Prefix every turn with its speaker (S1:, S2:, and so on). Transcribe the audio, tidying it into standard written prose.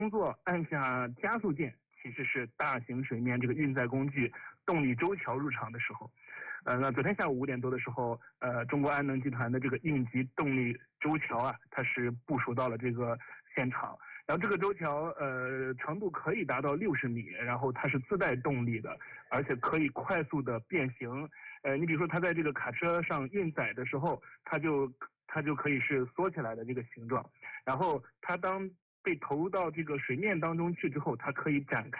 S1: 工作按下加速键，其实是大型水面这个运载工具动力周桥入场的时候。那昨天下午5点多的时候，中国安能集团的这个应急动力周桥啊，它是部署到了这个现场。然后这个周桥长度可以达到60米，然后它是自带动力的，而且可以快速的变形。你比如说它在这个卡车上运载的时候，它就可以是缩起来的这个形状，然后它当被投入到这个水面当中去之后，它可以展开